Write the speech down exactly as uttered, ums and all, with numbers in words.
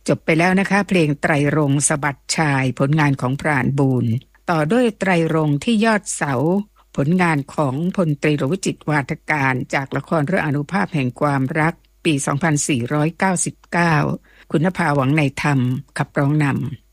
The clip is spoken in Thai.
จบไปแล้วนะคะเพลงไตรรงค์สะบัดชายผลงานของพรานบูรณ์ต่อด้วยไตรรงค์ที่ยอดเสาผลงานของพลตรีหลวงวิจิตรวาทการจากละครเรื่องอานุภาพแห่งความรักปี สองพันสี่ร้อยเก้าสิบเก้า คุณนภาหวังในธรรมขับร้องนำ